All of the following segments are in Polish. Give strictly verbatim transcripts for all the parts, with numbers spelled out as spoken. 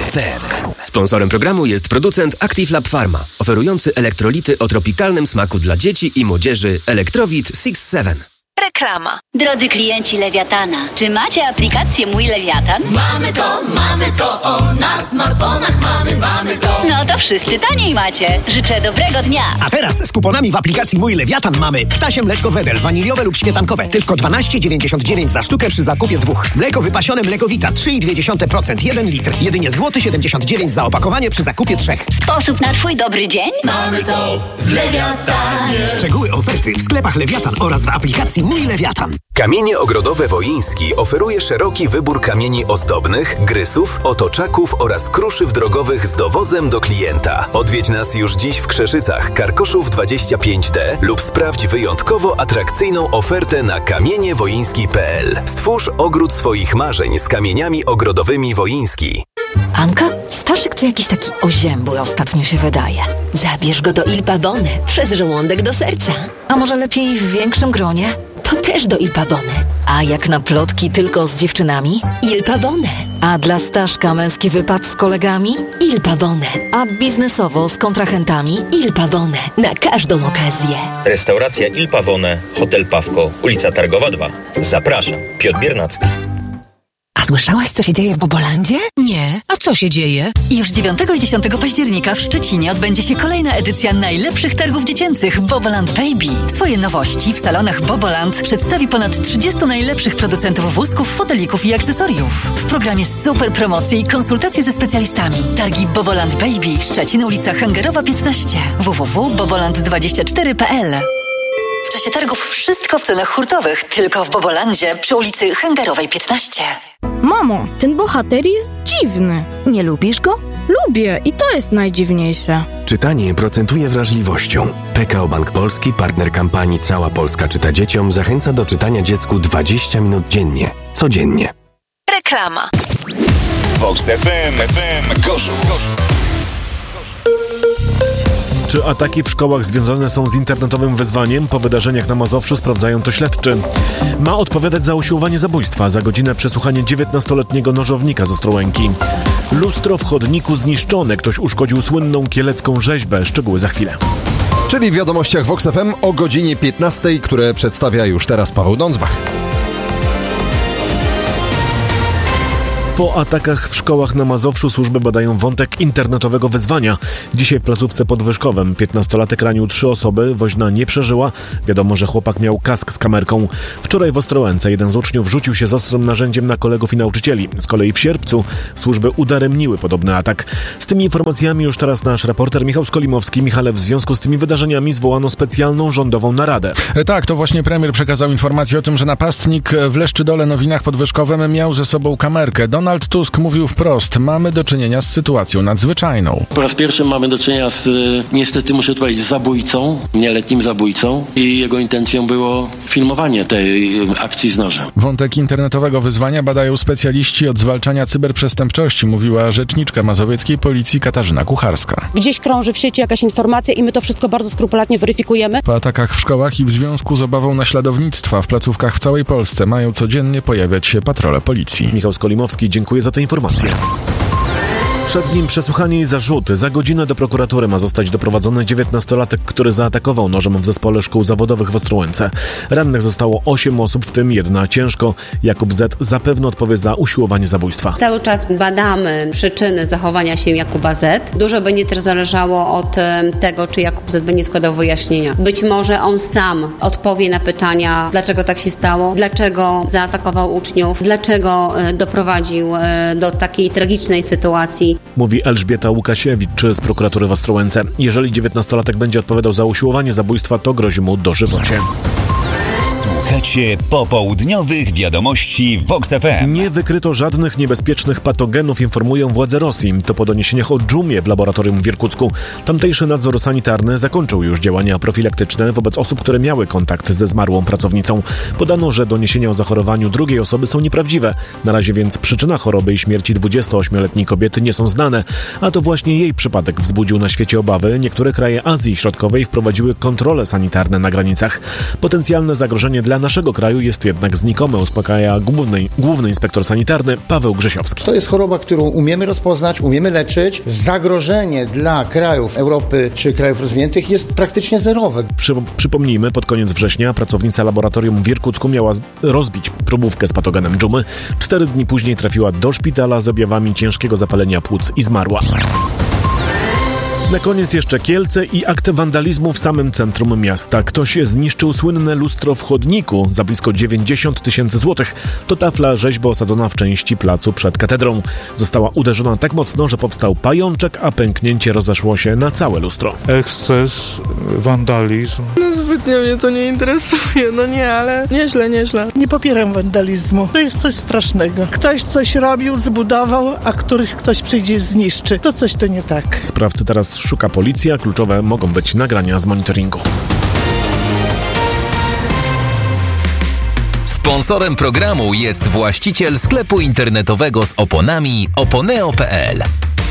F M. Sponsorem programu jest producent Active Lab Pharma, oferujący elektrolity o tropikalnym smaku dla dzieci i młodzieży Elektrowit sześć siedem. Reklama. Drodzy klienci Lewiatana, czy macie aplikację Mój Lewiatan? Mamy to, mamy to, o, na smartfonach mamy, mamy to. No to wszyscy taniej macie. Życzę dobrego dnia. A teraz z kuponami w aplikacji Mój Lewiatan mamy ptasie mleczko Wedel, waniliowe lub śmietankowe. Tylko dwanaście dziewięćdziesiąt dziewięć za sztukę przy zakupie dwóch. Mleko wypasione Mlekowita trzy i dwie dziesiąte procent, jeden litr. Jedynie złoty siedemdziesiąt dziewięć za opakowanie przy zakupie trzech. Sposób na twój dobry dzień? Mamy to w Lewiatanie. Szczegóły oferty w sklepach Lewiatan oraz w aplikacji Mój Lewiatan. Kamienie Ogrodowe Wołyński oferuje szeroki wybór kamieni ozdobnych, grysów, otoczaków oraz kruszyw drogowych z dowozem do klienta. Odwiedź nas już dziś w Krzeszycach, Karkoszów dwadzieścia pięć D lub sprawdź wyjątkowo atrakcyjną ofertę na kamienie wołyński kropka p l. Stwórz ogród swoich marzeń z kamieniami ogrodowymi Wołyński. Anka, Staszyk to jakiś taki oziębły ostatnio się wydaje. Zabierz go do Il Pavone, przez żołądek do serca. A może lepiej w większym gronie? To też do Il Pavone. A jak na plotki tylko z dziewczynami? Il Pavone. A dla Staszka męski wypad z kolegami? Il Pavone. A biznesowo z kontrahentami? Il Pavone. Na każdą okazję. Restauracja Il Pavone, Hotel Pawko, ulica Targowa dwa. Zapraszam, Piotr Biernacki. A słyszałaś, co się dzieje w Bobolandzie? Nie. A co się dzieje? Już dziewiątego i dziesiątego października w Szczecinie odbędzie się kolejna edycja najlepszych targów dziecięcych Boboland Baby. Swoje nowości w salonach Boboland przedstawi ponad trzydziestu najlepszych producentów wózków, fotelików i akcesoriów. W programie super promocje i konsultacje ze specjalistami. Targi Boboland Baby, Szczecin, ulica Hangerowa piętnaście. w w w kropka boboland dwadzieścia cztery kropka p l. W czasie targów wszystko w cenach hurtowych, tylko w Bobolandzie przy ulicy Hangerowej piętnaście. Mamo, ten bohater jest dziwny. Nie lubisz go? Lubię i to jest najdziwniejsze. Czytanie procentuje wrażliwością. P K O Bank Polski, partner kampanii Cała Polska czyta dzieciom, zachęca do czytania dziecku dwadzieścia minut dziennie. Codziennie. Reklama. Vox F M, F M, Gorzów. Czy ataki w szkołach związane są z internetowym wyzwaniem? Po wydarzeniach na Mazowszu sprawdzają to śledczy. Ma odpowiadać za usiłowanie zabójstwa. Za godzinę przesłuchanie dziewiętnastoletniego nożownika z Ostrołęki. Lustro w chodniku zniszczone. Ktoś uszkodził słynną kielecką rzeźbę. Szczegóły za chwilę. Czyli w wiadomościach Vox F M o godzinie piętnastej, które przedstawia już teraz Paweł Dądzbach. Po atakach w szkołach na Mazowszu służby badają wątek internetowego wyzwania. Dzisiaj w placówce pod Wyszkowem piętnastolatek ranił trzy osoby, woźna nie przeżyła. Wiadomo, że chłopak miał kask z kamerką. Wczoraj w Ostrołęce jeden z uczniów rzucił się z ostrym narzędziem na kolegów i nauczycieli. Z kolei w sierpcu służby udaremniły podobny atak. Z tymi informacjami już teraz nasz reporter Michał Skolimowski. Michale, w związku z tymi wydarzeniami zwołano specjalną rządową naradę. Tak, to właśnie premier przekazał informację o tym, że napastnik w Leszczydole Nowinach pod Wyszkowem miał ze sobą kamerkę. Donald Tusk mówił wprost, mamy do czynienia z sytuacją nadzwyczajną. Po raz pierwszy mamy do czynienia z, niestety muszę tu powiedzieć, zabójcą, nieletnim zabójcą i jego intencją było filmowanie tej akcji z nożem. Wątek internetowego wyzwania badają specjaliści od zwalczania cyberprzestępczości, mówiła rzeczniczka mazowieckiej policji Katarzyna Kucharska. Gdzieś krąży w sieci jakaś informacja i my to wszystko bardzo skrupulatnie weryfikujemy. Po atakach w szkołach i w związku z obawą naśladownictwa w placówkach w całej Polsce mają codziennie pojawiać się patrole policji. Michał Skolimowski, dziękuję za tę informację. Przed nim przesłuchanie i zarzuty. Za godzinę do prokuratury ma zostać doprowadzony dziewiętnastolatek, który zaatakował nożem w zespole szkół zawodowych w Ostrołęce. Rannych zostało osiem osób, w tym jedna ciężko. Jakub Z. zapewne odpowie za usiłowanie zabójstwa. Cały czas badamy przyczyny zachowania się Jakuba Z. Dużo będzie też zależało od tego, czy Jakub Z. będzie składał wyjaśnienia. Być może on sam odpowie na pytania, dlaczego tak się stało, dlaczego zaatakował uczniów, dlaczego doprowadził do takiej tragicznej sytuacji. Mówi Elżbieta Łukasiewicz z prokuratury w Ostrołęce. Jeżeli dziewiętnastolatek będzie odpowiadał za usiłowanie zabójstwa, to grozi mu dożywocie. Słuchacie popołudniowych wiadomości Vox F M. Nie wykryto żadnych niebezpiecznych patogenów, informują władze Rosji. To po doniesieniach o dżumie w laboratorium w Irkucku. Tamtejszy nadzór sanitarny zakończył już działania profilaktyczne wobec osób, które miały kontakt ze zmarłą pracownicą. Podano, że doniesienia o zachorowaniu drugiej osoby są nieprawdziwe. Na razie więc przyczyna choroby i śmierci dwudziestoośmioletniej kobiety nie są znane. A to właśnie jej przypadek wzbudził na świecie obawy. Niektóre kraje Azji Środkowej wprowadziły kontrole sanitarne na granicach. Potencjalne zagrożenie dla naszego kraju jest jednak znikome, uspokaja główny, główny inspektor sanitarny Paweł Grzesiowski. To jest choroba, którą umiemy rozpoznać, umiemy leczyć. Zagrożenie dla krajów Europy czy krajów rozwiniętych jest praktycznie zerowe. Przy, przypomnijmy, pod koniec września pracownica laboratorium w Irkucku miała z, rozbić próbówkę z patogenem dżumy. Cztery dni później trafiła do szpitala z objawami ciężkiego zapalenia płuc i zmarła. Na koniec jeszcze Kielce i akt wandalizmu w samym centrum miasta. Ktoś zniszczył słynne lustro w chodniku za blisko dziewięćdziesiąt tysięcy złotych. To tafla rzeźby osadzona w części placu przed katedrą. Została uderzona tak mocno, że powstał pajączek, a pęknięcie rozeszło się na całe lustro. Eksces, wandalizm. No zbytnio mnie to nie interesuje, no nie, ale nieźle, nieźle. Nie popieram wandalizmu. To jest coś strasznego. Ktoś coś robił, zbudował, a któryś ktoś przyjdzie i zniszczy. To coś to nie tak. Sprawcy teraz szuka policja, kluczowe mogą być nagrania z monitoringu. Sponsorem programu jest właściciel sklepu internetowego z oponami oponeo kropka pe el.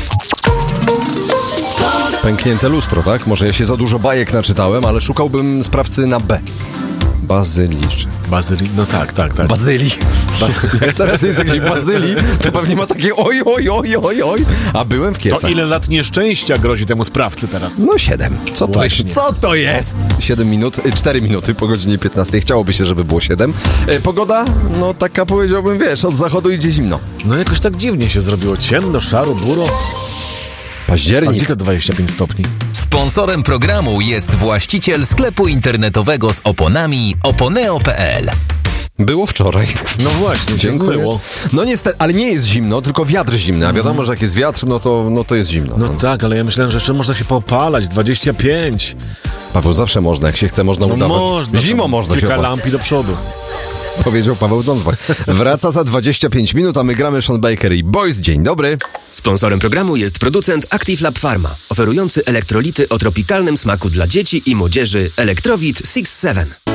Pęknięte lustro, tak? Może ja się za dużo bajek naczytałem, ale szukałbym sprawcy na B. Bazylisz. Bazyli, no tak, tak, tak. Bazylii. Jak teraz jest jakiś bazylii, to pewnie ma takie oj, oj, oj, oj, oj. A byłem w Kielcach. To ile lat nieszczęścia grozi temu sprawcy teraz? No siedem. Co to Właśnie. jest? Co to jest? Siedem minut, cztery minuty po godzinie piętnastej. Chciałoby się, żeby było siedem. E, pogoda? No taka powiedziałbym, wiesz, od zachodu idzie zimno. No jakoś tak dziwnie się zrobiło. Ciemno, szaro, buro. Październik. A gdzie to dwadzieścia pięć stopni? Sponsorem programu jest właściciel sklepu internetowego z oponami oponeo kropka pe el. Było wczoraj. No właśnie, się zmyło. No niestety, ale nie jest zimno, tylko wiatr zimny. A wiadomo, że jak jest wiatr, no to, no to jest zimno. No, no tak, ale ja myślałem, że jeszcze można się popalać. dwadzieścia pięć. Paweł, zawsze można, jak się chce, można no udawać. Można, Zimą można się kilka opłacać. lampi do przodu. Powiedział Paweł Dądwak. Wraca za dwadzieścia pięć minut, a my gramy Sean Baker i Boys. Dzień dobry. Sponsorem programu jest producent Active Lab Pharma, oferujący elektrolity o tropikalnym smaku dla dzieci i młodzieży Elektrowit six seven.